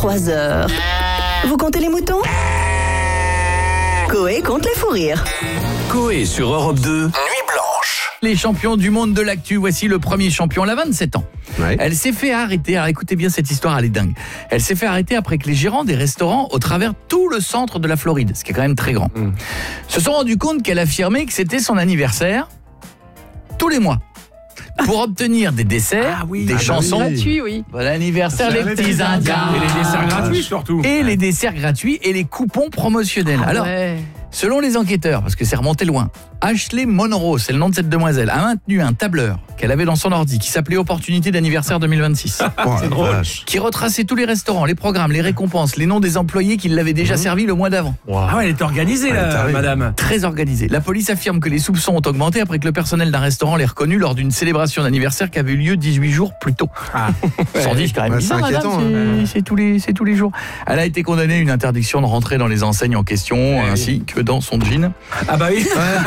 3 heures. Vous comptez les moutons ? Coé compte les fous rires. Coé sur Europe 2, Nuit Blanche. Les champions du monde de l'actu, voici le premier champion, elle a 27 ans. Ouais. Elle s'est fait arrêter, alors écoutez bien cette histoire, elle est dingue. Elle s'est fait arrêter après que les gérants des restaurants au travers tout le centre de la Floride, ce qui est quand même très grand, se sont rendus compte qu'elle affirmait que c'était son anniversaire tous les mois. Pour obtenir des desserts, des chansons, gratuits, oui. Bon anniversaire les petits Indiens. Et les desserts gratuits surtout. Et les desserts gratuits et les coupons promotionnels. Alors, selon les enquêteurs, parce que c'est remonté loin, Ashley Monroe, c'est le nom de cette demoiselle, a maintenu un tableur qu'elle avait dans son ordi qui s'appelait Opportunité d'anniversaire 2026. C'est drôle. Qui retraçait tous les restaurants, les programmes, les récompenses, les noms des employés qui l'avaient déjà servi le mois d'avant. Ah ouais, elle est organisée là, madame. Très organisée. La police affirme que les soupçons ont augmenté après que le personnel d'un restaurant l'ait reconnue lors d'une célébration d'anniversaire qui avait eu lieu 18 jours plus tôt. Sans dire, c'est quand même bizarre, inquiétant, madame, c'est tous les jours. Elle a été condamnée à une interdiction de rentrer dans les enseignes en question, ainsi que dans son jean. Ah bah oui.